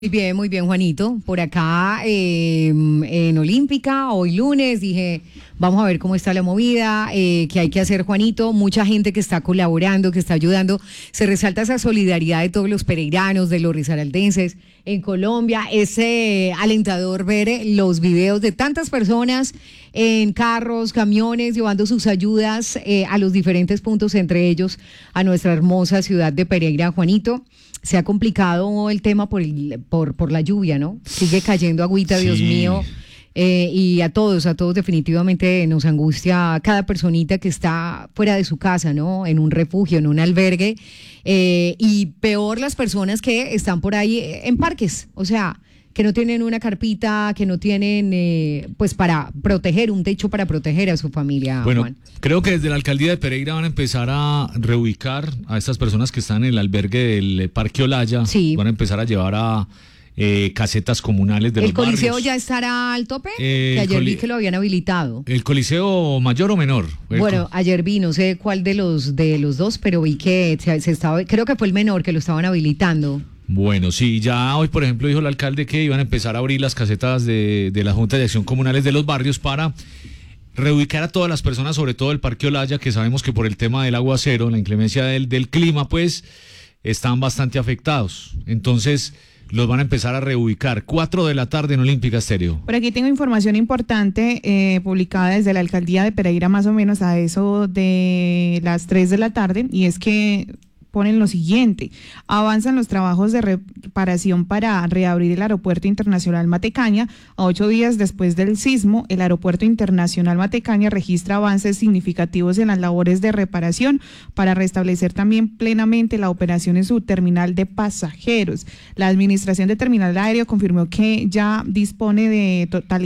Muy bien, Juanito. Por acá en Olímpica, hoy lunes, dije, vamos a ver cómo está la movida, qué hay que hacer, Juanito. Mucha gente que está colaborando, que está ayudando. Se resalta esa solidaridad de todos los pereiranos, de los risaraldenses en Colombia. Es alentador ver los videos de tantas personas en carros, camiones, llevando sus ayudas a los diferentes puntos, entre ellos a nuestra hermosa ciudad de Pereira, Juanito. Se ha complicado el tema por la lluvia, ¿no? Sigue cayendo agüita, sí. Dios mío. Y a todos definitivamente nos angustia cada personita que está fuera de su casa, ¿no? En un refugio, en un albergue. Y peor las personas que están por ahí en parques, o sea, que no tienen una carpita, que no tienen, pues para proteger, un techo para proteger a su familia. Bueno, Juan. Creo que desde la alcaldía de Pereira van a empezar a reubicar a estas personas que están en el albergue del Parque Olaya. Sí. Van a empezar a llevar a casetas comunales de los barrios. ¿El Coliseo ya estará al tope? Que ayer vi que lo habían habilitado. ¿El Coliseo mayor o menor? Bueno, ayer vi, no sé cuál de los dos, pero vi que se estaba, creo que fue el menor que lo estaban habilitando. Bueno, sí, ya hoy, por ejemplo, dijo el alcalde que iban a empezar a abrir las casetas de la Junta de Acción Comunales de los barrios para reubicar a todas las personas, sobre todo el Parque Olaya, que sabemos que por el tema del aguacero, la inclemencia del clima, pues están bastante afectados. Entonces los van a empezar a reubicar. 4 de la tarde en Olímpica Estéreo. Por aquí tengo información importante publicada desde la alcaldía de Pereira, más o menos a eso de las 3 de la tarde, y es que ponen lo siguiente: avanzan los trabajos de reparación para reabrir el Aeropuerto Internacional Matecaña. A 8 días después del sismo, el Aeropuerto Internacional Matecaña registra avances significativos en las labores de reparación para restablecer también plenamente la operación en su terminal de pasajeros. La Administración de Terminal Aéreo confirmó que ya dispone de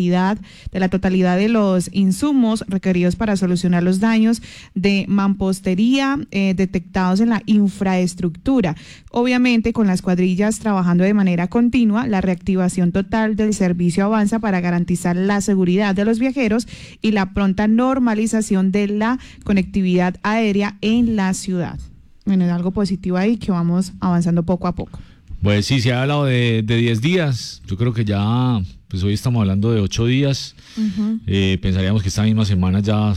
la totalidad de los insumos requeridos para solucionar los daños de mampostería detectados en la infraestructura. Obviamente, con las cuadrillas trabajando de manera continua, la reactivación total del servicio avanza para garantizar la seguridad de los viajeros y la pronta normalización de la conectividad aérea en la ciudad. Bueno, es algo positivo ahí, que vamos avanzando poco a poco. Pues sí, se ha hablado de 10 días. Yo creo que ya, pues hoy estamos hablando de 8 días. Uh-huh. Pensaríamos que esta misma semana ya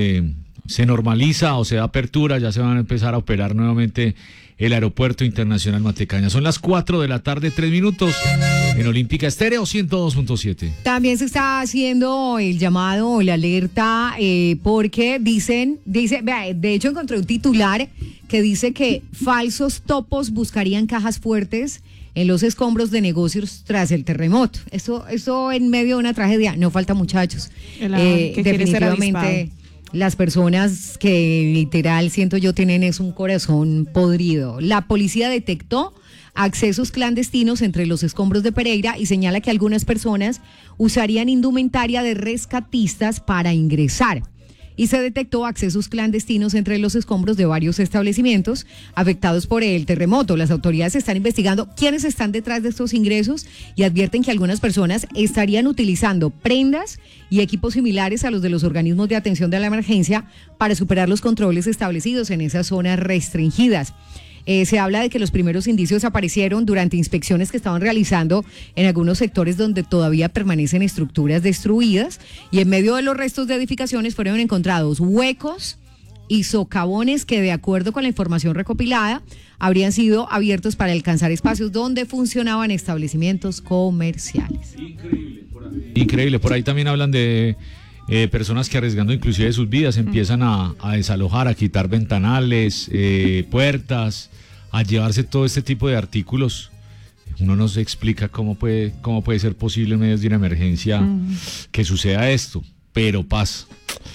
se normaliza o se da apertura, ya se van a empezar a operar nuevamente el Aeropuerto Internacional Matecaña. Son las 4 de la tarde, 3 minutos, en Olímpica Estéreo 102.7. También se está haciendo el llamado o la alerta porque dice, de hecho encontré un titular que dice que falsos topos buscarían cajas fuertes en los escombros de negocios tras el terremoto. Eso en medio de una tragedia. No falta, muchachos. Definitivamente las personas que literal, siento yo, tienen un corazón podrido. La policía detectó accesos clandestinos entre los escombros de Pereira y señala que algunas personas usarían indumentaria de rescatistas para ingresar. Y se detectó accesos clandestinos entre los escombros de varios establecimientos afectados por el terremoto. Las autoridades están investigando quiénes están detrás de estos ingresos y advierten que algunas personas estarían utilizando prendas y equipos similares a los de los organismos de atención de la emergencia para superar los controles establecidos en esas zonas restringidas. Se habla de que los primeros indicios aparecieron durante inspecciones que estaban realizando en algunos sectores donde todavía permanecen estructuras destruidas, y en medio de los restos de edificaciones fueron encontrados huecos y socavones que, de acuerdo con la información recopilada, habrían sido abiertos para alcanzar espacios donde funcionaban establecimientos comerciales. Increíble. Por ahí también hablan de personas que, arriesgando inclusive sus vidas, empiezan a desalojar, a quitar ventanales, puertas, a llevarse todo este tipo de artículos. Uno no se explica cómo puede ser posible en medio de una emergencia que suceda esto, pero pasa.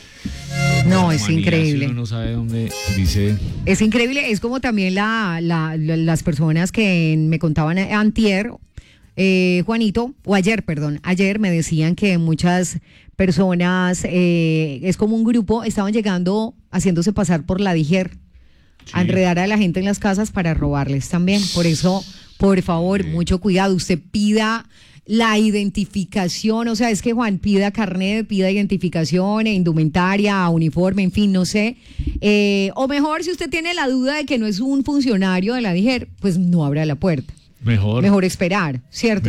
No, es increíble. Uno no sabe dónde dice. Es increíble, es como también las personas que me contaban antier, Juanito, o ayer me decían que muchas personas, es como un grupo, estaban llegando haciéndose pasar por la DIJER, sí, a enredar a la gente en las casas para robarles también. Por eso, por favor, mucho cuidado. Usted pida la identificación, o sea, es que Juan, pida carnet, pida identificación, indumentaria, uniforme, en fin, no sé. O mejor, si usted tiene la duda de que no es un funcionario de la DIJER, pues no abra la puerta. Mejor. Mejor esperar, ¿cierto?